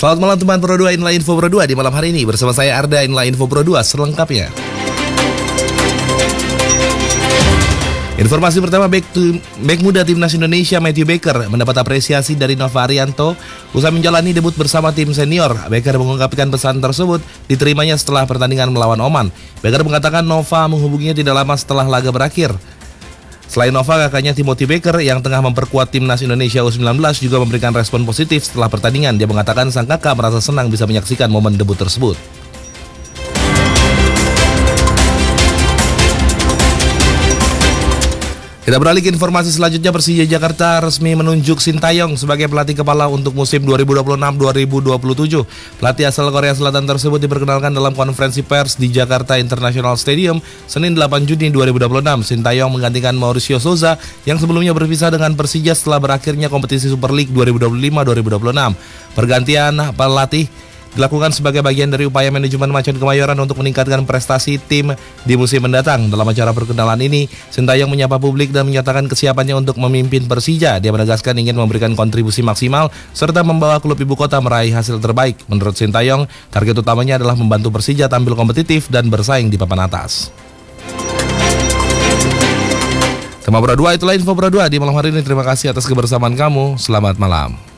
Selamat malam teman Pro 2, inilah Info Pro 2 di malam hari ini. Bersama saya Arda, inilah Info Pro 2 selengkapnya. Informasi pertama, bek muda Timnas Indonesia Matthew Baker mendapat apresiasi dari Nova Arianto usai menjalani debut bersama tim senior. Baker mengungkapkan pesan tersebut diterimanya setelah pertandingan melawan Oman. Baker mengatakan Nova menghubunginya tidak lama setelah laga berakhir. Selain Nova, kakaknya Timothy Baker yang tengah memperkuat Timnas Indonesia U19 juga memberikan respon positif setelah pertandingan. Dia mengatakan sang kakak merasa senang bisa menyaksikan momen debut tersebut. Kita beralih ke informasi selanjutnya. Persija Jakarta resmi menunjuk Sintayong sebagai pelatih kepala untuk musim 2026-2027. Pelatih asal Korea Selatan tersebut diperkenalkan dalam konferensi pers di Jakarta International Stadium Senin 8 Juni 2026. Sintayong menggantikan Mauricio Souza yang sebelumnya berpisah dengan Persija setelah berakhirnya kompetisi Super League 2025-2026. Pergantian pelatih dilakukan sebagai bagian dari upaya manajemen Macan Kemayoran untuk meningkatkan prestasi tim di musim mendatang. Dalam acara perkenalan ini, Sintayong menyapa publik dan menyatakan kesiapannya untuk memimpin Persija. Dia menegaskan ingin memberikan kontribusi maksimal serta membawa klub ibu kota meraih hasil terbaik. Menurut Sintayong, target utamanya adalah membantu Persija tampil kompetitif dan bersaing di papan atas. Tema Pro 2, itulah Info Pro 2 di malam hari ini. Terima kasih atas kebersamaan kamu. Selamat malam.